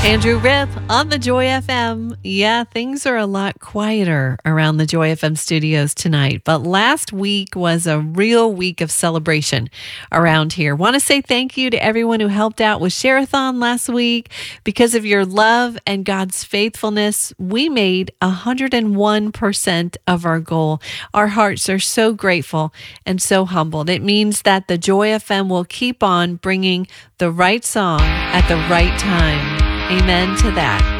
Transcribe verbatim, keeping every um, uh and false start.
Andrew Rip on the Joy F M. Yeah, things are a lot quieter around the Joy F M studios tonight, but last week was a real week of celebration around here. Want to say thank you to everyone who helped out with Share-a-thon last week. Because of your love and God's faithfulness, we made one hundred one percent of our goal. Our hearts are so grateful and so humbled. It means that the Joy F M will keep on bringing the right song at the right time. Amen to that.